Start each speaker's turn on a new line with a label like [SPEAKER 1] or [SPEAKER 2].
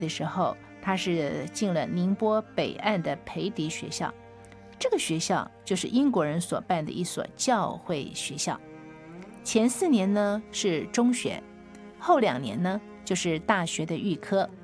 [SPEAKER 1] 的时候，他是进了宁波北岸的培迪学校。这个学校就是英国人所办的一所教会学校。前4年呢是中学，后2年呢就是大学的预科。